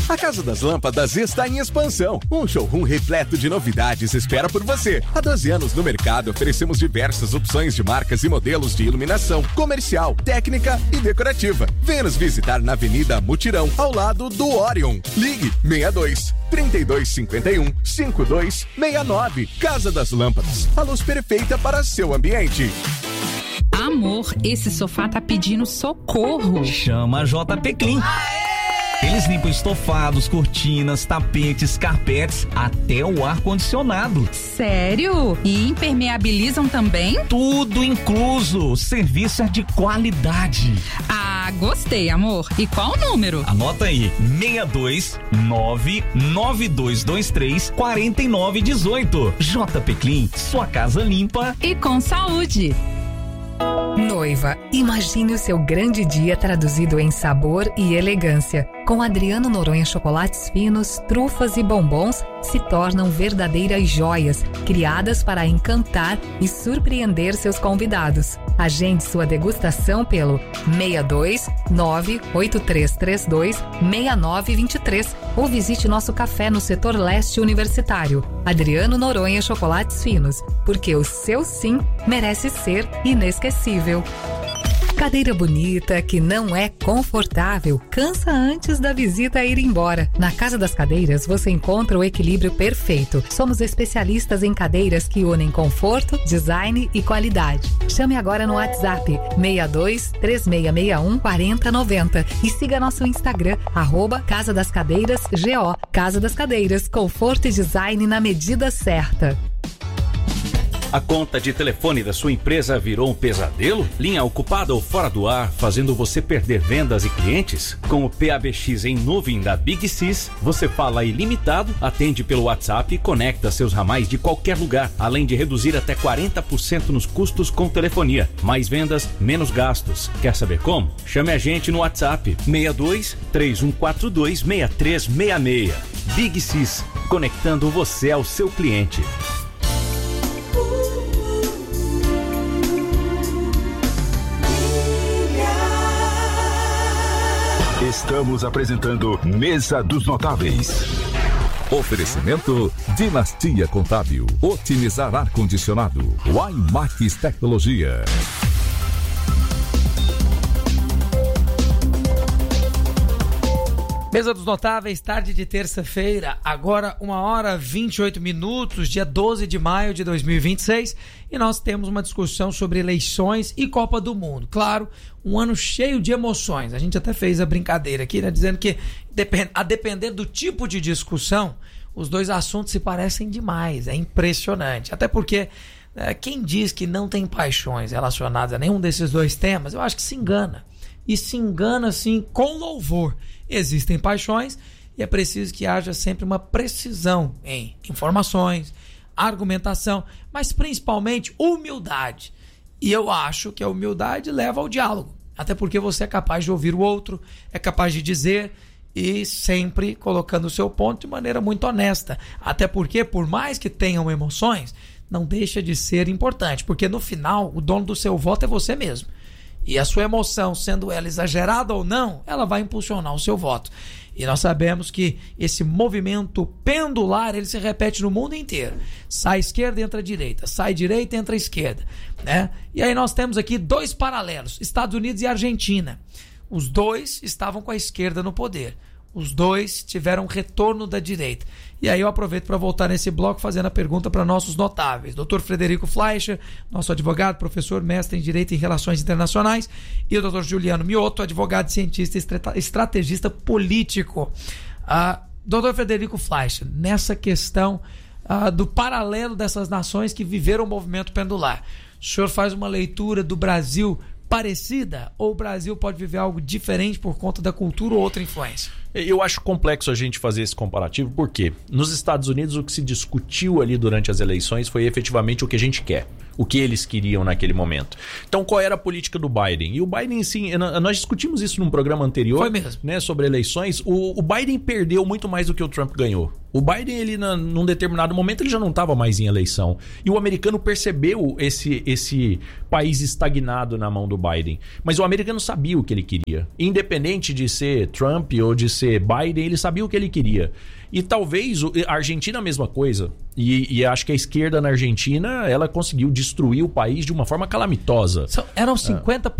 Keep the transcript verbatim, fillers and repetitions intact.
A Casa das Lâmpadas está em expansão. Um showroom repleto de novidades espera por você. Há doze anos no mercado, oferecemos diversas opções de marcas e modelos de iluminação comercial, técnica e decorativa. Venha nos visitar na Avenida Mutirão, ao lado do Orion. Ligue seis dois, três dois cinco um, cinco dois seis nove. Casa das Lâmpadas, a luz perfeita para seu ambiente. Amor, esse sofá tá pedindo socorro. Chama a J P Clean. Eles limpam estofados, cortinas, tapetes, carpetes, até o ar-condicionado. Sério? E impermeabilizam também? Tudo incluso. Serviço é de qualidade. Ah, gostei, amor. E qual o número? Anota aí, seis dois nove, nove dois dois três, quatro nove um oito. J P Clean, sua casa limpa e com saúde. Noiva, imagine o seu grande dia traduzido em sabor e elegância. Com Adriano Noronha chocolates finos, trufas e bombons se tornam verdadeiras joias, criadas para encantar e surpreender seus convidados. Agende sua degustação pelo seis dois nove, oito três três dois, seis nove dois três ou visite nosso café no setor leste universitário. Adriano Noronha chocolates finos, porque o seu sim merece ser inesquecível. Cadeira bonita que não é confortável, cansa antes da visita ir embora. Na Casa das Cadeiras você encontra o equilíbrio perfeito. Somos especialistas em cadeiras que unem conforto, design e qualidade. Chame agora no WhatsApp seis dois, três seis seis um, quatro zero nove zero e siga nosso Instagram, arroba Casa das Cadeiras G O. Casa das Cadeiras, conforto e design na medida certa. A conta de telefone da sua empresa virou um pesadelo? Linha ocupada ou fora do ar, fazendo você perder vendas e clientes? Com o P A B X em nuvem da Big Sys, você fala ilimitado, atende pelo WhatsApp e conecta seus ramais de qualquer lugar, além de reduzir até quarenta por cento nos custos com telefonia. Mais vendas, menos gastos. Quer saber como? Chame a gente no WhatsApp seis dois, três um quatro dois, seis três seis seis. Big Sys, conectando você ao seu cliente. Estamos apresentando Mesa dos Notáveis. Oferecimento Dinastia Contábil. Otimizar ar-condicionado. Waimax Tecnologia. Mesa dos Notáveis, tarde de terça-feira, agora uma hora vinte e oito minutos, dia doze de maio de dois mil e vinte e seis, e nós temos uma discussão sobre eleições e Copa do Mundo. Claro, um ano cheio de emoções. A gente até fez a brincadeira aqui, né, dizendo que a depender do tipo de discussão, os dois assuntos se parecem demais. É impressionante. Até porque é, quem diz que não tem paixões relacionadas a nenhum desses dois temas, eu acho que se engana. E se engana, assim, com louvor. Existem paixões e é preciso que haja sempre uma precisão em informações, argumentação, mas principalmente humildade. E eu acho que a humildade leva ao diálogo. Até porque você é capaz de ouvir o outro, é capaz de dizer e sempre colocando o seu ponto de maneira muito honesta. Até porque, por mais que tenham emoções, não deixa de ser importante. Porque no final, o dono do seu voto é você mesmo. E a sua emoção, sendo ela exagerada ou não, ela vai impulsionar o seu voto. E nós sabemos que esse movimento pendular, ele se repete no mundo inteiro. Sai esquerda, entra direita. Sai direita, entra esquerda. Né? E aí nós temos aqui dois paralelos, Estados Unidos e Argentina. Os dois estavam com a esquerda no poder. Os dois tiveram retorno da direita. E aí eu aproveito para voltar nesse bloco fazendo a pergunta para nossos notáveis. doutor Frederico Fleischer, nosso advogado, professor, mestre em Direito e Relações Internacionais, e o doutor Juliano Miotto, advogado, cientista e estrategista político. Uh, doutor Frederico Fleischer, nessa questão uh, do paralelo dessas nações que viveram o movimento pendular, o senhor faz uma leitura do Brasil parecida ou o Brasil pode viver algo diferente por conta da cultura ou outra influência? Eu acho complexo a gente fazer esse comparativo, porque nos Estados Unidos o que se discutiu ali durante as eleições foi efetivamente o que a gente quer, o que eles queriam naquele momento. Então, qual era a política do Biden? E o Biden, sim, nós discutimos isso num programa anterior, foi mesmo, né, sobre eleições. O, o Biden perdeu muito mais do que o Trump ganhou. O Biden, ele, na, num determinado momento, ele já não estava mais em eleição. E o americano percebeu esse, esse país estagnado na mão do Biden. Mas o americano sabia o que ele queria. Independente de ser Trump ou de ser Biden, ele sabia o que ele queria. E talvez a Argentina a mesma coisa. E, e acho que a esquerda na Argentina, ela conseguiu destruir o país de uma forma calamitosa. São, eram cinquenta